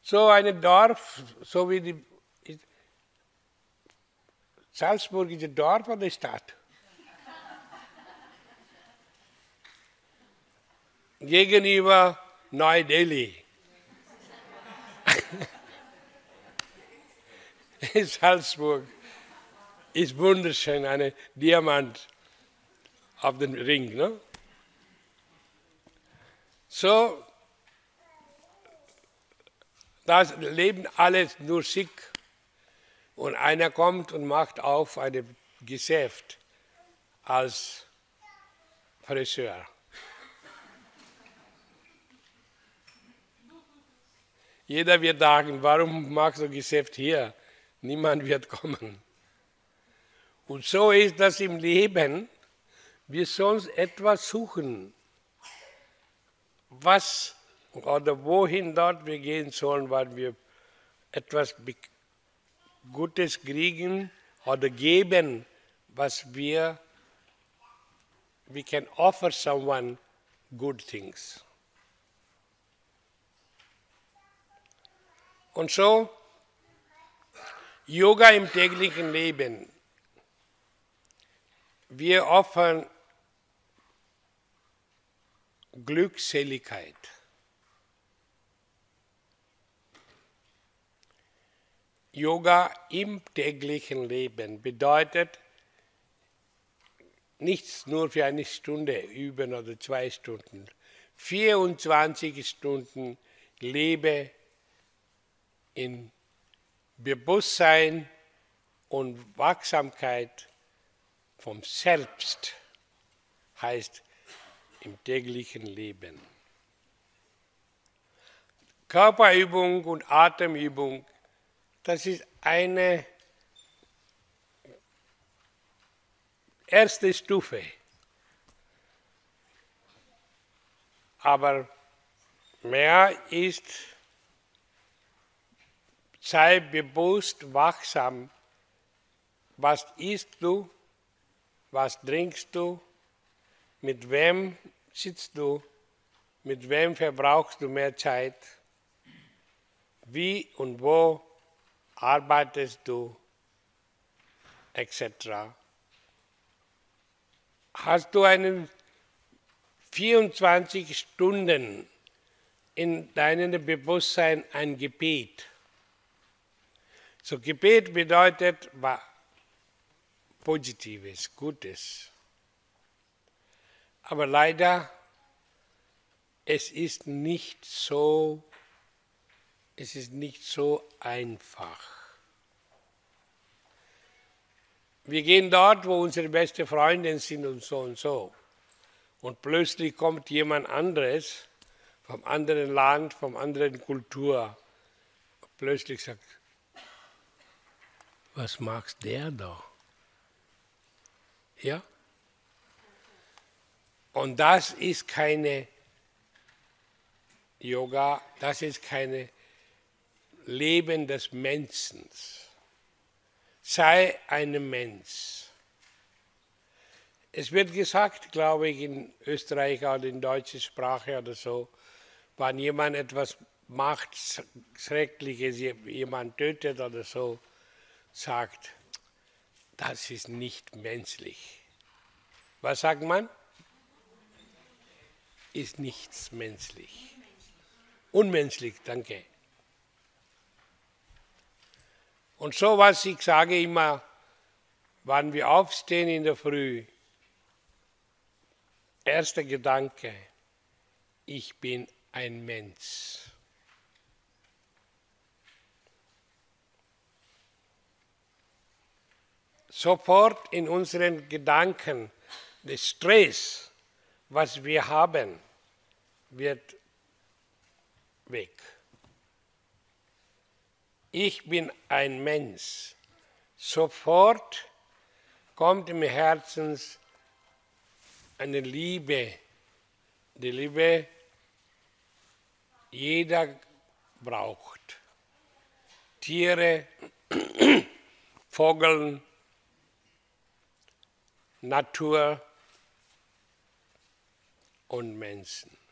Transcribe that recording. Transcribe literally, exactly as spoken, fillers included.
So ein Dorf, so wie die Salzburg ist ein Dorf oder Stadt? Gegenüber Neu-Delhi. Salzburg ist wunderschön, ein Diamant auf dem Ring. Ne? So, das leben alles nur Sikh. Und einer kommt und macht auf ein Geschäft als Friseur. Jeder wird sagen, warum machst du ein Geschäft hier? Niemand wird kommen. Und so ist das im Leben. Wir sollen etwas suchen, was oder wohin dort wir gehen sollen, weil wir etwas Gutes kriegen oder geben, was wir, we can offer someone good things. Und so, Yoga im täglichen Leben. Wir offern Glückseligkeit. Yoga im täglichen Leben bedeutet nichts nur für eine Stunde üben oder zwei Stunden. vierundzwanzig Stunden lebe in Bewusstsein und Wachsamkeit vom Selbst, heißt im täglichen Leben. Körperübung und Atemübung, das ist eine erste Stufe. Aber mehr ist, sei bewusst wachsam, was isst du, was trinkst du, mit wem sitzt du, mit wem verbrauchst du mehr Zeit, wie und wo arbeitest du, et cetera. Hast du einen vierundzwanzig Stunden in deinem Bewusstsein ein Gebet? So Gebet bedeutet Positives, Gutes. Aber leider, es ist nicht so Es ist nicht so einfach. Wir gehen dort, wo unsere besten Freunde sind und so und so. Und plötzlich kommt jemand anderes, vom anderen Land, vom anderen Kultur. Plötzlich sagt, was macht der da? Ja? Und das ist keine Yoga, das ist keine Leben des Menschen. Sei ein Mensch. Es wird gesagt, glaube ich, in Österreich oder in deutscher Sprache oder so, wenn jemand etwas macht, Schreckliches, jemand tötet oder so, sagt, das ist nicht menschlich. Was sagt man? Ist nichts menschlich. Unmenschlich, danke. Und so was ich sage immer, wenn wir aufstehen in der Früh, erster Gedanke, ich bin ein Mensch. Sofort in unseren Gedanken, der Stress, was wir haben, wird weg. Ich bin ein Mensch. Sofort kommt im Herzen eine Liebe. Die Liebe, jeder braucht. Tiere, Vögel, Natur und Menschen.